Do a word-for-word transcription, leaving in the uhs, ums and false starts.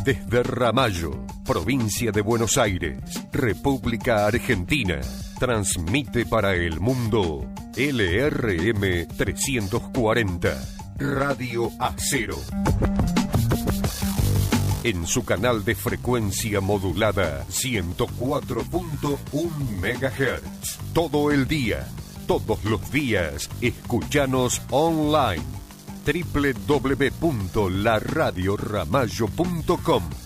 Desde Ramallo, provincia de Buenos Aires, República Argentina, transmite para el mundo L R M trescientos cuarenta, Radio Acero. En su canal de frecuencia modulada ciento cuatro punto uno megahertz. Todo el día, todos los días, escuchanos online. doble u doble u doble u punto la radio ramallo punto com.